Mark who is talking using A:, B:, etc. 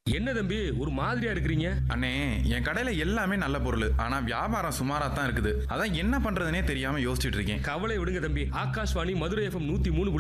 A: என்ன தம்பி ஒரு மாதிரியா இருக்கிறீங்க?
B: அண்ணே, என் கடையில எல்லாமே நல்ல பொருள். ஆனா வியாபாரம் சுமாரா தான் இருக்குது. அதான் என்ன பண்றதுனே தெரியாம யோசிச்சுட்டு இருக்கேன்.
A: கவலை விடுங்க தம்பி. ஆகாஷ்வாணி மதுரை எஃப்எம் 103.